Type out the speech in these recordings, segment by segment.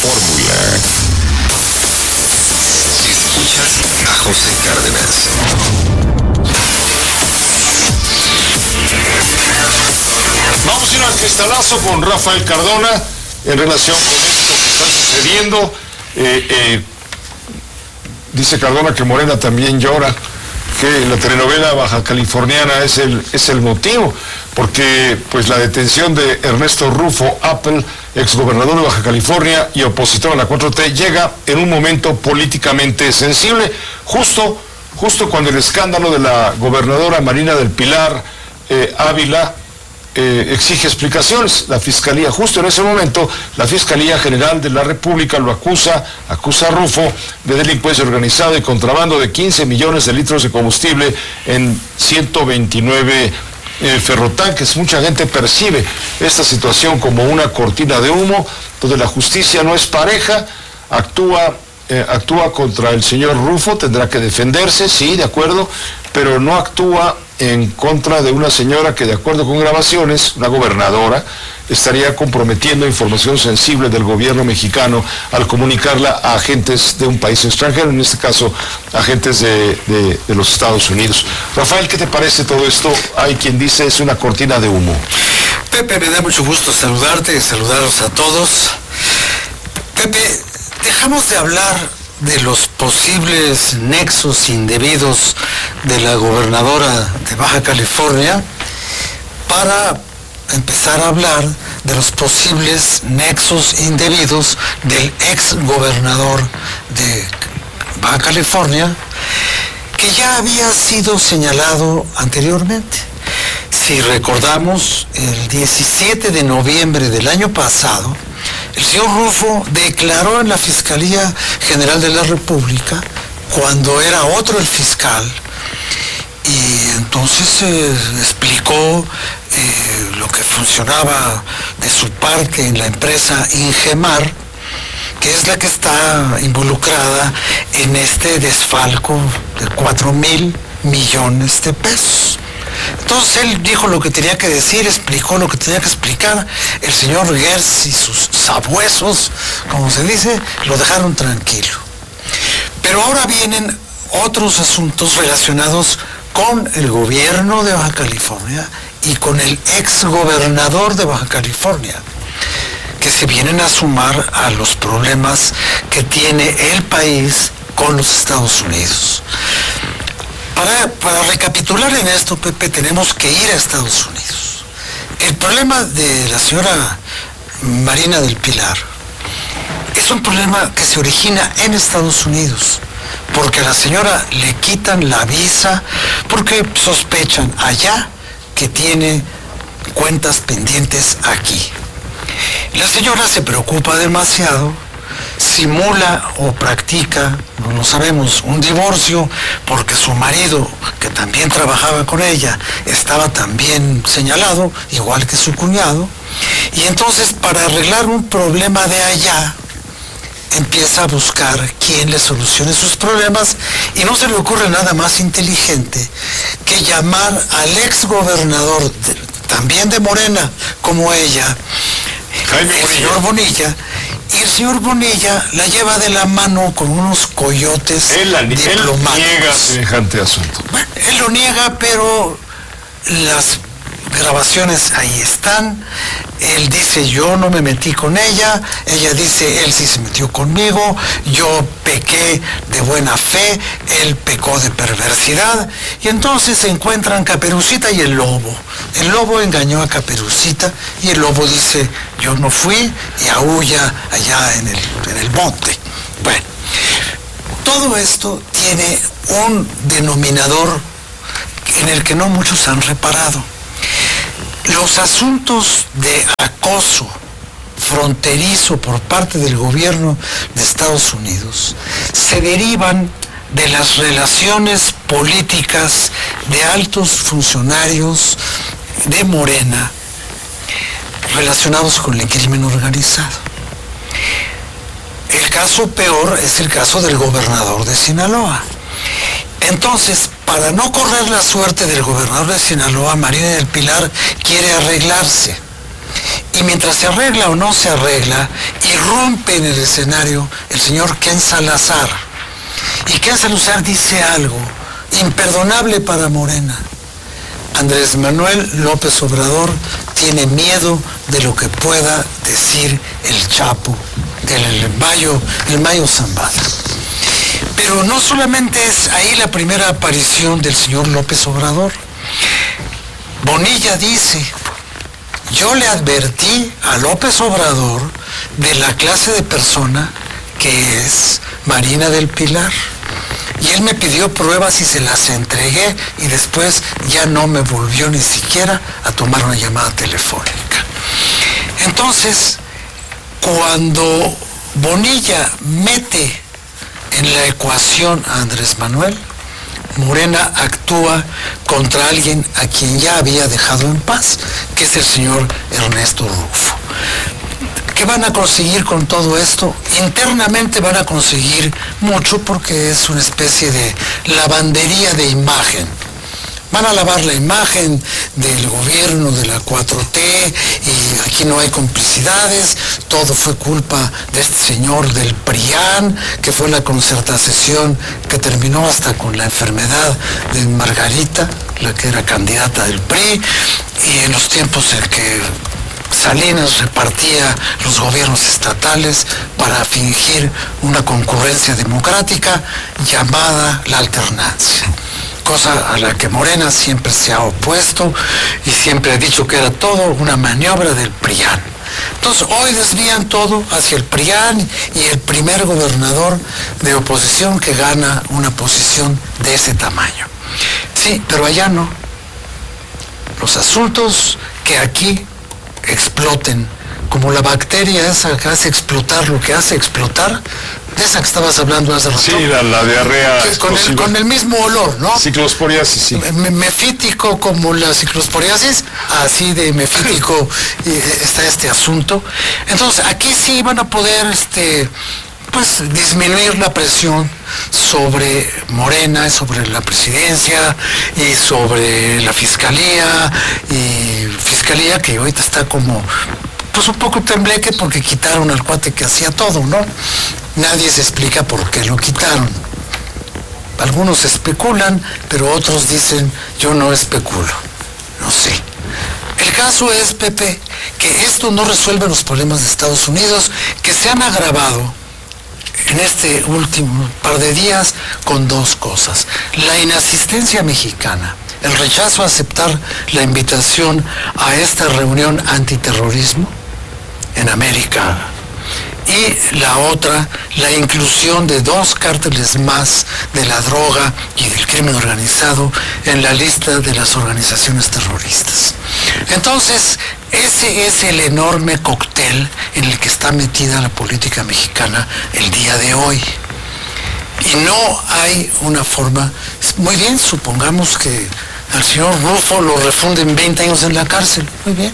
fórmula. Escuchas a José Cárdenas. Vamos a ir al cristalazo con Rafael Cardona en relación con esto que está sucediendo. Dice Cardona que Morena también llora, que la telenovela baja californiana es el motivo, porque pues la detención de Ernesto Rufo Appel, exgobernador de Baja California y opositor a la 4T, llega en un momento políticamente sensible, justo cuando el escándalo de la gobernadora Marina del Pilar Ávila exige explicaciones. La Fiscalía, justo en ese momento, la Fiscalía General de la República lo acusa a Rufo de delincuencia organizada y contrabando de 15 millones de litros de combustible en 129 ferrotanques. Mucha gente percibe esta situación como una cortina de humo, donde la justicia no es pareja, actúa contra el señor Rufo, tendrá que defenderse, sí, de acuerdo, pero no actúa en contra de una señora que, de acuerdo con grabaciones, una gobernadora, estaría comprometiendo información sensible del gobierno mexicano al comunicarla a agentes de un país extranjero, en este caso agentes de los Estados Unidos. Rafael, ¿qué te parece todo esto? Hay quien dice es una cortina de humo. Pepe, me da mucho gusto saludarte y saludaros a todos. Pepe, dejamos de hablar de los posibles nexos indebidos de la gobernadora de Baja California para empezar a hablar de los posibles nexos indebidos del ex gobernador de Baja California, que ya había sido señalado anteriormente. Si recordamos, el 17 de noviembre del año pasado, el señor Rufo declaró en la Fiscalía General de la República, cuando era otro el fiscal, y entonces explicó lo que funcionaba de su parte en la empresa Ingemar, que es la que está involucrada en este desfalco de 4,000 millones de pesos. Entonces él dijo lo que tenía que decir, explicó lo que tenía que explicar. El señor Gers y sus sabuesos, como se dice, lo dejaron tranquilo. Pero ahora vienen otros asuntos relacionados con el gobierno de Baja California y con el ex gobernador de Baja California, que se vienen a sumar a los problemas que tiene el país con los Estados Unidos. Para recapitular en esto, Pepe, tenemos que ir a Estados Unidos. El problema de la señora Marina del Pilar es un problema que se origina en Estados Unidos, porque a la señora le quitan la visa porque sospechan allá que tiene cuentas pendientes aquí. La señora se preocupa demasiado, simula o practica, no lo sabemos, un divorcio, porque su marido, que también trabajaba con ella, estaba también señalado, igual que su cuñado, y entonces para arreglar un problema de allá, empieza a buscar quién le solucione sus problemas, y no se le ocurre nada más inteligente que llamar al ex gobernador, también de Morena, como ella, el señor Bonilla. Y el señor Bonilla la lleva de la mano con unos coyotes diplomáticos. Él niega semejante asunto. Bueno, él lo niega, pero las grabaciones ahí están. Él dice, yo no me metí con ella. Ella dice, él sí se metió conmigo. Yo pequé de buena fe. Él pecó de perversidad. Y entonces se encuentran Caperucita y el lobo. El lobo engañó a Caperucita y el lobo dice, yo no fui, y aúlla allá en el monte. Bueno, todo esto tiene un denominador en el que no muchos han reparado. Los asuntos de acoso fronterizo por parte del gobierno de Estados Unidos se derivan de las relaciones políticas de altos funcionarios de Morena relacionados con el crimen organizado. El caso peor es el caso del gobernador de Sinaloa. Entonces, para no correr la suerte del gobernador de Sinaloa, Marina del Pilar quiere arreglarse Y mientras se arregla o no se arregla, irrumpe en el escenario el señor Ken Salazar. Y Ken Salazar dice algo imperdonable para Morena. Andrés Manuel López Obrador tiene miedo de lo que pueda decir el Chapo, el Mayo Zambada. Pero no solamente es ahí la primera aparición del señor López Obrador. Bonilla dice: yo le advertí a López Obrador de la clase de persona que es Marina del Pilar. Y él me pidió pruebas y se las entregué, y después ya no me volvió ni siquiera a tomar una llamada telefónica. Entonces, cuando Bonilla mete en la ecuación a Andrés Manuel, Morena actúa contra alguien a quien ya había dejado en paz, que es el señor Ernesto Rufo. ¿Qué van a conseguir con todo esto? Internamente van a conseguir mucho, porque es una especie de lavandería de imagen. Van a lavar la imagen del gobierno de la 4T, y aquí no hay complicidades, todo fue culpa de este señor del PRIAN, que fue la concertación que terminó hasta con la enfermedad de Margarita, la que era candidata del PRI, y en los tiempos en que Salinas repartía los gobiernos estatales para fingir una concurrencia democrática llamada la alternancia, cosa a la que Morena siempre se ha opuesto y siempre ha dicho que era todo una maniobra del PRIAN. Entonces hoy desvían todo hacia el PRIAN y el primer gobernador de oposición que gana una posición de ese tamaño. Sí, pero allá no. Los asuntos que aquí exploten, como la bacteria esa que hace explotar lo que hace explotar, de esa que estabas hablando hace rato. Sí, la diarrea con el mismo olor, ¿no? Ciclosporiasis, sí. Mefítico como la ciclosporiasis, así de mefítico está este asunto. Entonces, aquí sí van a poder pues disminuir la presión sobre Morena, sobre la presidencia y sobre la fiscalía que ahorita está como pues un poco tembleque, porque quitaron al cuate que hacía todo, ¿no? Nadie se explica por qué lo quitaron. Algunos especulan, pero otros dicen: yo no especulo, no sé. El caso es, Pepe, que esto no resuelve los problemas de Estados Unidos, que se han agravado en este último par de días con dos cosas: la inasistencia mexicana, el rechazo a aceptar la invitación a esta reunión antiterrorismo en América, y la otra, la inclusión de dos cárteles más de la droga y del crimen organizado en la lista de las organizaciones terroristas. Entonces, ese es el enorme cóctel en el que está metida la política mexicana el día de hoy. Y no hay una forma. Muy bien, supongamos que al señor Rufo lo refunden 20 años en la cárcel. Muy bien,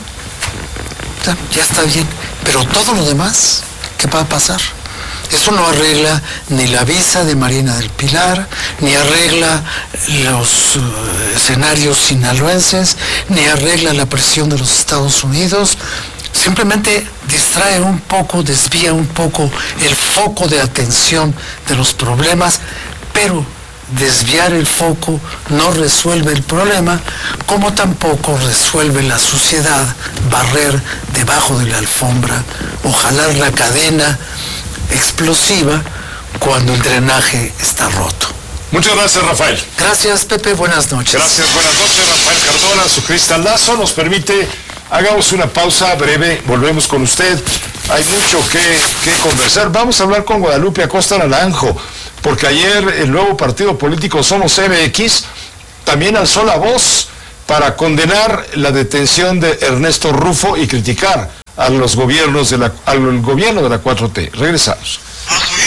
ya está bien. Pero todo lo demás, ¿qué va a pasar? Eso no arregla ni la visa de Marina del Pilar, ni arregla los escenarios sinaloenses, ni arregla la presión de los Estados Unidos. Simplemente distrae un poco, desvía un poco el foco de atención de los problemas, pero desviar el foco no resuelve el problema, como tampoco resuelve la suciedad, barrer debajo de la alfombra o jalar la cadena explosiva cuando el drenaje está roto. Muchas gracias, Rafael. Gracias, Pepe, buenas noches. Gracias, buenas noches, Rafael Cardona. Su Cristal Lazo nos permite, hagamos una pausa breve, volvemos con usted. Hay mucho que conversar. Vamos a hablar con Guadalupe Acosta Naranjo, porque ayer el nuevo partido político Somos MX también alzó la voz para condenar la detención de Ernesto Rufo y criticar a los gobiernos al gobierno de la 4T. Regresamos.